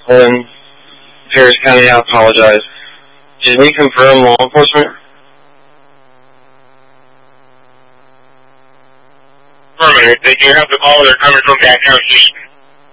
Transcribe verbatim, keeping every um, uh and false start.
Lynn, Paris County, I apologize. Did we confirm law enforcement? Affirmative. They do have the call. They're coming from that county.